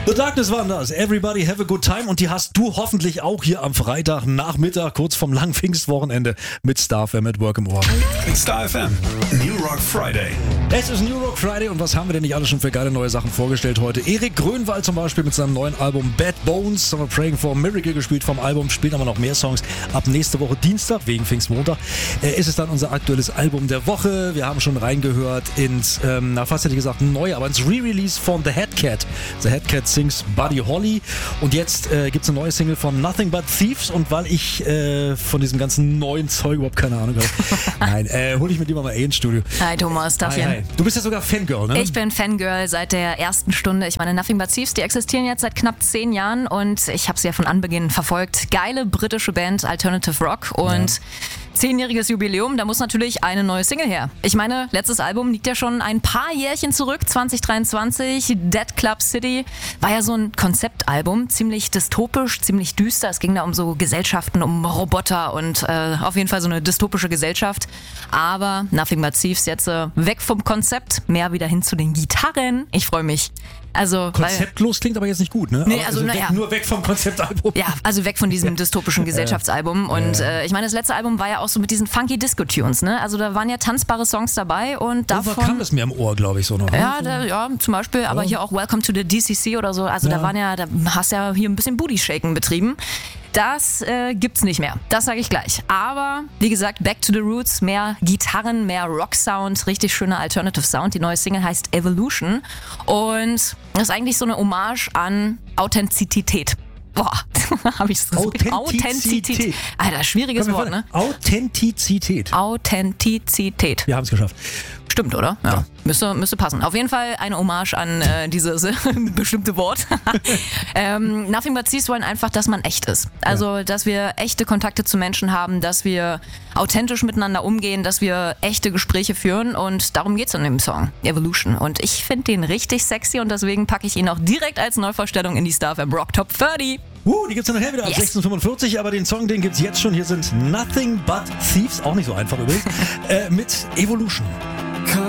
The Darkness waren das. Everybody have a good time. Und die hast du hoffentlich auch hier am Freitagnachmittag, kurz vorm langen Pfingstwochenende mit Star FM at Work im Ohr. Star FM, New Rock Friday. Es ist New Rock Friday und was haben wir denn nicht alles schon für geile neue Sachen vorgestellt heute? Erik Grönwald zum Beispiel mit seinem neuen Album Bad Bones, haben wir Praying for a Miracle gespielt vom Album, spielen aber noch mehr Songs. Ab nächste Woche Dienstag, wegen Pfingstmontag, ist es dann unser aktuelles Album der Woche. Wir haben schon reingehört ins, fast hätte ich gesagt neu, aber ins Re-Release von The Headcat. The Headcat sings Buddy Holly und jetzt gibt es eine neue Single von Nothing But Thieves und weil ich von diesem ganzen neuen Zeug überhaupt keine Ahnung habe, hole ich mit dir mal ins Studio. Hi Thomas, Daphne. Hi. Du bist ja sogar Fangirl, ne? Ich bin Fangirl seit der ersten Stunde. Ich meine, Nothing But Thieves, die existieren jetzt seit knapp 10 Jahren und ich habe sie ja von Anbeginn verfolgt. Geile britische Band, Alternative Rock und 10-jähriges Jubiläum, da muss natürlich eine neue Single her. Ich meine, letztes Album liegt ja schon ein paar Jährchen zurück, 2023, Dead Club City, war ja so ein Konzeptalbum, ziemlich dystopisch, ziemlich düster. Es ging da um so Gesellschaften, um Roboter und auf jeden Fall so eine dystopische Gesellschaft. Aber Nothing But Thieves jetzt weg vom Konzept, mehr wieder hin zu den Gitarren. Ich freue mich. Also, konzeptlos klingt aber jetzt nicht gut, ne? Nee, also nur weg vom Konzeptalbum. Ja, also weg von diesem dystopischen Gesellschaftsalbum. Und ich meine, das letzte Album war ja auch so mit diesen funky Disco-Tunes, ne? Also da waren ja tanzbare Songs dabei und davon... Overcome ist mir im Ohr, glaube ich, so noch. Ja, zum Beispiel, aber hier auch Welcome to the DCC oder so. Also da hast ja hier ein bisschen Booty-Shaken betrieben. Das gibt's nicht mehr, das sage ich gleich. Aber, wie gesagt, back to the roots, mehr Gitarren, mehr Rock-Sound, richtig schöner Alternative Sound. Die neue Single heißt Evolution und das ist eigentlich so eine Hommage an Authentizität. Boah, habe ich so Authentizität. Alter, schwieriges Wort, ne? Authentizität. Wir haben es geschafft. Stimmt, oder? Ja. Müsste passen. Auf jeden Fall eine Hommage an dieses bestimmte Wort. Nothing But Thieves wollen einfach, dass man echt ist. Also, dass wir echte Kontakte zu Menschen haben, dass wir authentisch miteinander umgehen, dass wir echte Gespräche führen und darum geht's in dem Song, Evolution. Und ich finde den richtig sexy und deswegen packe ich ihn auch direkt als Neuvorstellung in die Star FM Rock Top 30. Die gibt's ja nachher wieder ab 16:45, aber den Song, den gibt's jetzt schon. Hier sind Nothing But Thieves, auch nicht so einfach übrigens, mit Evolution.